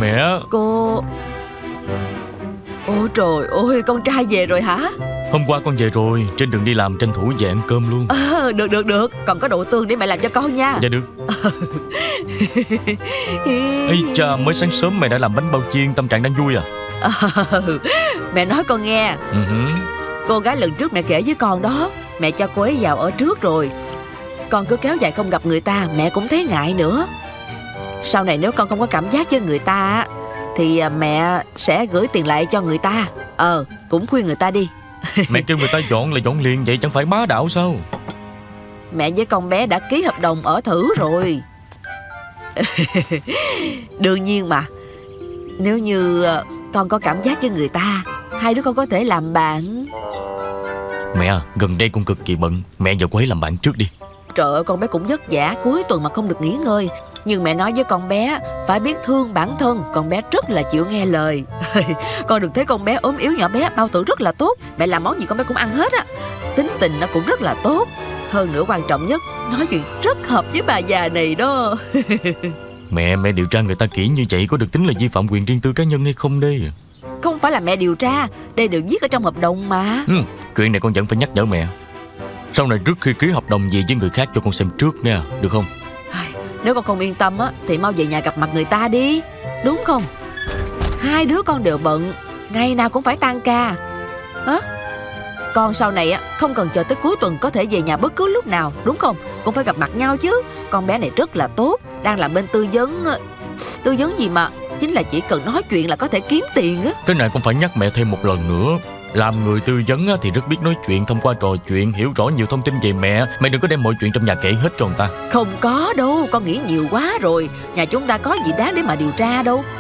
Mẹ. Cô... Ôi trời ơi, con trai về rồi hả? Hôm qua con về rồi. Trên đường đi làm tranh thủ về ăn cơm luôn. Được. Còn có đậu tương để mẹ làm cho con nha. Dạ được. Ây cha, mới sáng sớm mẹ đã làm bánh bao chiên. Tâm trạng đang vui à? Mẹ nói con nghe. Cô gái lần trước mẹ kể với con đó, mẹ cho cô ấy vào ở trước rồi. Con cứ kéo dài không gặp người ta, mẹ cũng thấy ngại nữa. Sau này nếu con không có cảm giác với người ta thì mẹ sẽ gửi tiền lại cho người ta. Cũng khuyên người ta đi. Mẹ kêu người ta dọn là dọn liền, vậy chẳng phải bá đạo sao? Mẹ với con bé đã ký hợp đồng ở thử rồi. Đương nhiên mà. Nếu như con có cảm giác với người ta, hai đứa con có thể làm bạn. Mẹ à, gần đây con cực kỳ bận. Mẹ và cô ấy làm bạn trước đi. Trời ơi, con bé cũng vất vả, cuối tuần mà không được nghỉ ngơi. Nhưng mẹ nói với con bé phải biết thương bản thân. Con bé rất là chịu nghe lời. Con đừng thấy con bé ốm yếu nhỏ bé, bao tử rất là tốt. Mẹ làm món gì con bé cũng ăn hết á. Tính tình nó cũng rất là tốt. Hơn nữa quan trọng nhất, nói chuyện rất hợp với bà già này đó. Mẹ điều tra người ta kỹ như vậy có được tính là vi phạm quyền riêng tư cá nhân hay không đây? Không phải là mẹ điều tra, đây đều viết ở trong hợp đồng mà. Chuyện này con vẫn phải nhắc nhở mẹ. Sau này trước khi ký hợp đồng gì với người khác cho con xem trước nha, được không? Nếu con không yên tâm thì mau về nhà gặp mặt người ta đi, đúng không? Hai đứa con đều bận, ngày nào cũng phải tan ca. Con sau này không cần chờ tới cuối tuần, có thể về nhà bất cứ lúc nào, đúng không? Cũng phải gặp mặt nhau chứ. Con bé này rất là tốt, đang làm bên tư vấn. Tư vấn gì mà, chính là chỉ cần nói chuyện là có thể kiếm tiền á. Cái này con phải nhắc mẹ thêm một lần nữa. Làm người tư vấn thì rất biết nói chuyện, thông qua trò chuyện hiểu rõ nhiều thông tin về mẹ. Mẹ đừng có đem mọi chuyện trong nhà kể hết cho người ta. Không có đâu, con nghĩ nhiều quá rồi. Nhà chúng ta có gì đáng để mà điều tra đâu.